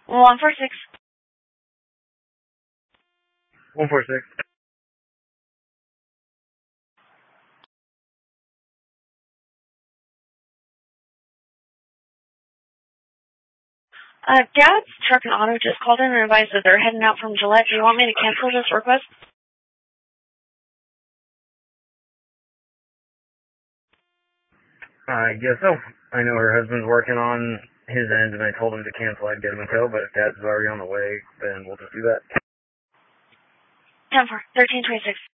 146. 146. Dad's Truck and Auto just called in and advised that they're heading out from Gillette. Do you want me to cancel this request? I guess so. I know her husband's working on his end, and I told him to cancel. I'd get him a tow, but if Dad's already on the way, then we'll just do that. 10-4, 1326.